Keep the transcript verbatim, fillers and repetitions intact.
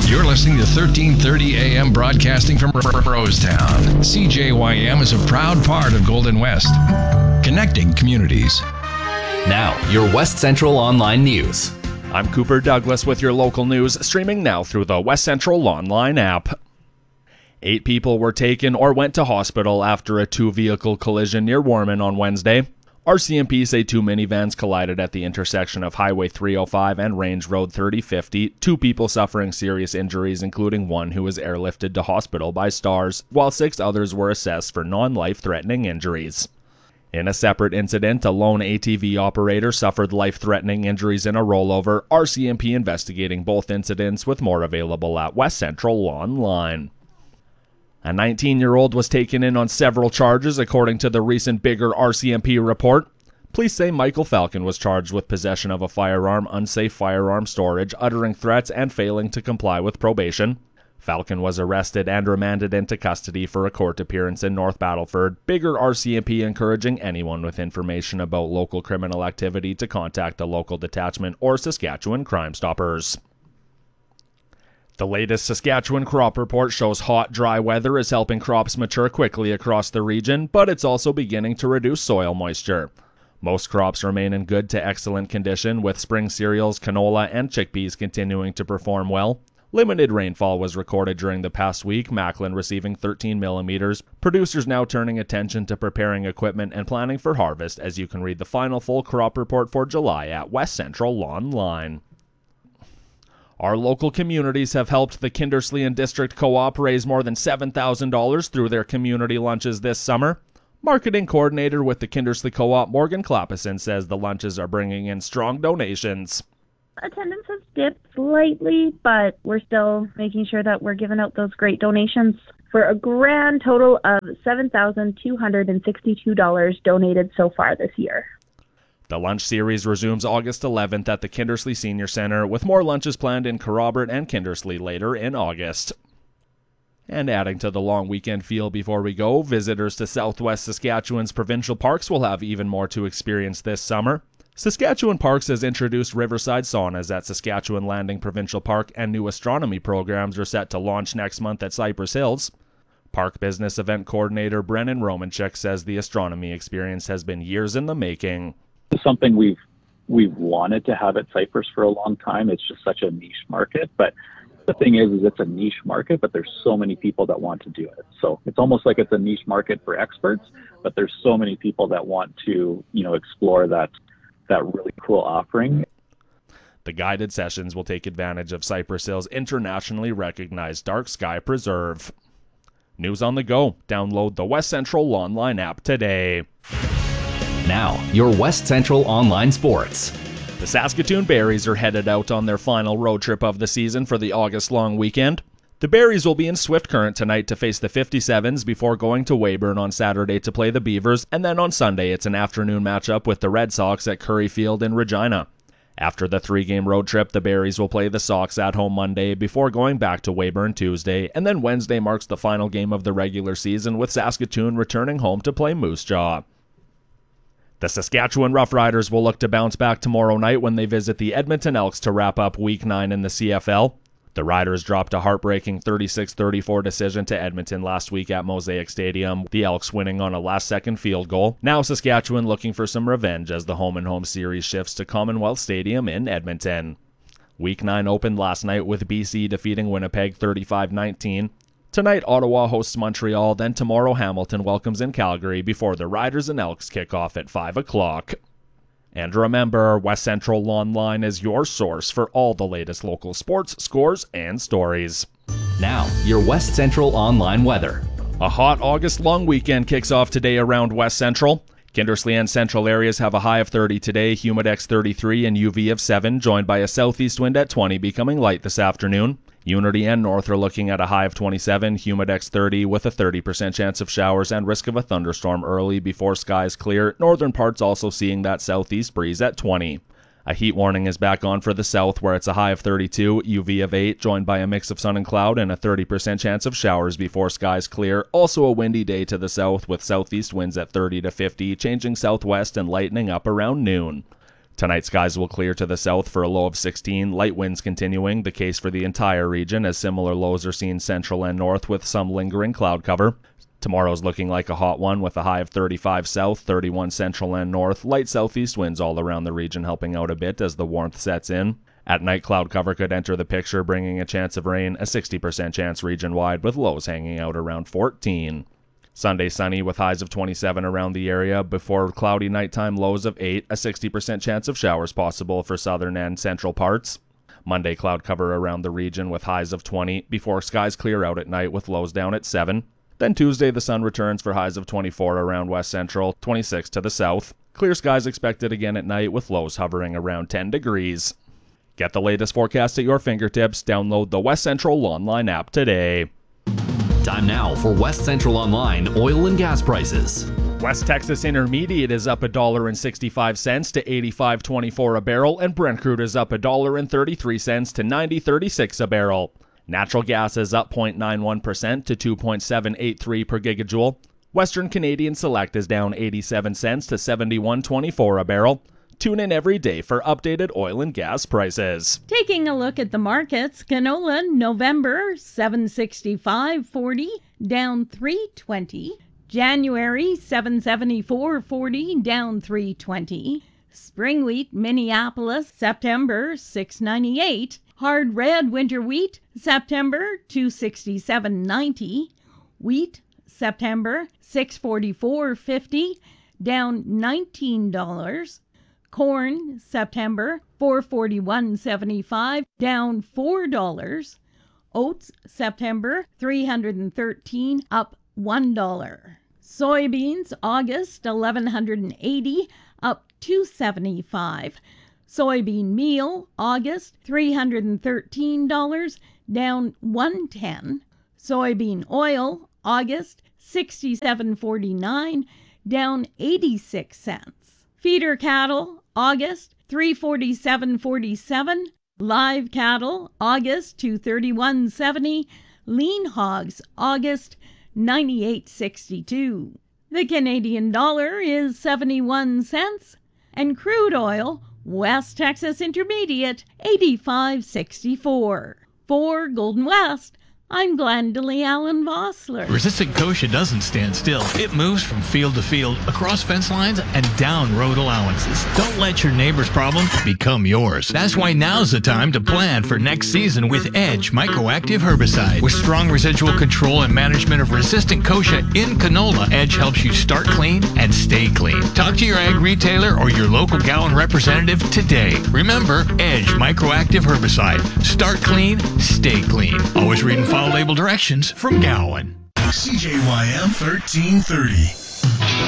You're listening to thirteen thirty A M broadcasting from Rosetown. C J Y M is a proud part of Golden West, connecting communities. Now, your West Central Online News. I'm Cooper Douglas with your local news, streaming now through the West Central Online app. Eight people were taken or went to hospital after a two-vehicle collision near Warman on Wednesday. R C M P say two minivans collided at the intersection of Highway three oh five and Range Road thirty fifty, two people suffering serious injuries, including one who was airlifted to hospital by STARS, while six others were assessed for non-life-threatening injuries. In a separate incident, a lone A T V operator suffered life-threatening injuries in a rollover. R C M P investigating both incidents, with more available at West Central Online. A nineteen-year-old was taken in on several charges, according to the recent Bigger R C M P report. Police say Michael Falcon was charged with possession of a firearm, unsafe firearm storage, uttering threats, and failing to comply with probation. Falcon was arrested and remanded into custody for a court appearance in North Battleford. Bigger R C M P encouraging anyone with information about local criminal activity to contact the local detachment or Saskatchewan Crime Stoppers. The latest Saskatchewan crop report shows hot, dry weather is helping crops mature quickly across the region, but it's also beginning to reduce soil moisture. Most crops remain in good to excellent condition, with spring cereals, canola, and chickpeas continuing to perform well. Limited rainfall was recorded during the past week, Macklin receiving thirteen millimeters. Producers now turning attention to preparing equipment and planning for harvest, as you can read the final full crop report for July at West Central Online. Our local communities have helped the Kindersley District Co-op raise more than seven thousand dollars through their community lunches this summer. Marketing coordinator with the Kindersley Co-op, Morgan Clappison, says the lunches are bringing in strong donations. Attendance has dipped slightly, but we're still making sure that we're giving out those great donations for a grand total of seven thousand two hundred sixty-two dollars donated so far this year. The lunch series resumes August eleventh at the Kindersley Senior Center, with more lunches planned in Kerrobert and Kindersley later in August. And adding to the long weekend feel before we go, visitors to Southwest Saskatchewan's provincial parks will have even more to experience this summer. Saskatchewan Parks has introduced Riverside Saunas at Saskatchewan Landing Provincial Park, and new astronomy programs are set to launch next month at Cypress Hills. Park Business Event Coordinator Brennan Romanchuk says the astronomy experience has been years in the making. It's something we've we've wanted to have at Cypress for a long time. It's just such a niche market, but the thing is, is it's a niche market, but there's so many people that want to do it. So it's almost like it's a niche market for experts, but there's so many people that want to, you know, explore that that really cool offering. The guided sessions will take advantage of Cypress Hill's internationally recognized dark sky preserve. News on the go. Download the West Central Online app today. Now, your West Central Online Sports. The Saskatoon Berries are headed out on their final road trip of the season for the August long weekend. The Berries will be in Swift Current tonight to face the fifty-sevens before going to Weyburn on Saturday to play the Beavers, and then on Sunday it's an afternoon matchup with the Red Sox at Curry Field in Regina. After the three-game road trip, the Berries will play the Sox at home Monday before going back to Weyburn Tuesday, and then Wednesday marks the final game of the regular season, with Saskatoon returning home to play Moose Jaw. The Saskatchewan Roughriders will look to bounce back tomorrow night when they visit the Edmonton Elks to wrap up Week nine in the C F L. The Riders dropped a heartbreaking thirty-six thirty-four decision to Edmonton last week at Mosaic Stadium, the Elks winning on a last-second field goal. Now Saskatchewan looking for some revenge as the home-and-home series shifts to Commonwealth Stadium in Edmonton. Week nine opened last night with B C defeating Winnipeg thirty-five nineteen. Tonight, Ottawa hosts Montreal, then tomorrow Hamilton welcomes in Calgary before the Riders and Elks kick off at five o'clock. And remember, West Central Online is your source for all the latest local sports, scores, and stories. Now, your West Central Online weather. A hot August long weekend kicks off today around West Central. Kindersley and central areas have a high of thirty today, Humidex thirty-three, and U V of seven, joined by a southeast wind at twenty, becoming light this afternoon. Unity and North are looking at a high of twenty-seven, Humidex thirty, with a thirty percent chance of showers and risk of a thunderstorm early before skies clear. Northern parts also seeing that southeast breeze at twenty. A heat warning is back on for the south, where it's a high of thirty-two, U V of eight, joined by a mix of sun and cloud and a thirty percent chance of showers before skies clear. Also a windy day to the south, with southeast winds at thirty to fifty, changing southwest and lightening up around noon. Tonight, skies will clear to the south for a low of sixteen, light winds continuing, the case for the entire region, as similar lows are seen central and north with some lingering cloud cover. Tomorrow's looking like a hot one with a high of thirty-five south, thirty-one central and north, light southeast winds all around the region helping out a bit as the warmth sets in. At night, cloud cover could enter the picture, bringing a chance of rain, a sixty percent chance region-wide, with lows hanging out around fourteen. Sunday sunny with highs of twenty-seven around the area, before cloudy nighttime lows of eight, a sixty percent chance of showers possible for southern and central parts. Monday, cloud cover around the region with highs of twenty, before skies clear out at night with lows down at seven. Then Tuesday, the sun returns for highs of twenty-four around west central, twenty-six to the south. Clear skies expected again at night with lows hovering around ten degrees. Get the latest forecast at your fingertips. Download the West Central Online app today. Time now for West Central Online oil and gas prices. West Texas Intermediate is up one dollar and sixty-five cents to eighty-five twenty-four a barrel, and Brent crude is up one dollar and thirty-three cents to ninety thirty-six a barrel. Natural gas is up zero point nine one percent to two point seven eight three per gigajoule. Western Canadian Select is down eighty-seven cents to seventy-one twenty-four a barrel. Tune in every day for updated oil and gas prices. Taking a look at the markets, canola November seven sixty-five forty, down three twenty. January seven seventy-four forty, down three twenty. Spring wheat Minneapolis September six ninety-eight. Hard red winter wheat September two sixty-seven ninety. Wheat September six forty-four fifty, down nineteen dollars. Corn September four forty-one seventy-five, down four dollars. Oats September three thirteen, up one dollar. Soybeans August eleven eighty, up two seventy-five. Soybean meal August three hundred thirteen dollars, down one ten. Soybean oil August sixty-seven forty-nine, down eighty-six cents. Feeder cattle August three forty-seven forty-seven. Live cattle August two thirty-one seventy. Lean hogs August ninety-eight sixty-two. The Canadian dollar is seventy-one cents, and crude oil West Texas Intermediate eighty-five sixty-four. For Golden West, I'm Glendalee Allen Vossler. Resistant Kochia doesn't stand still. It moves from field to field, across fence lines, and down road allowances. Don't let your neighbor's problem become yours. That's why now's the time to plan for next season with Edge Microactive Herbicide. With strong residual control and management of resistant Kochia in canola, Edge helps you start clean and stay clean. Talk to your ag retailer or your local Gowan representative today. Remember, Edge Microactive Herbicide. Start clean, stay clean. Always read and follow label directions from Gowan. C J Y M thirteen thirty.